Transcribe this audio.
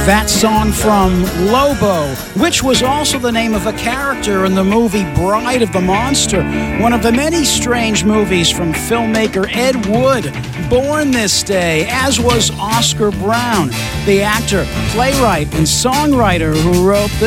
That song from Lobo, which was also the name of a character in the movie Bride of the Monster, one of the many strange movies from filmmaker Ed Wood, born this day, as was Oscar Brown, the actor, playwright, and songwriter who wrote this.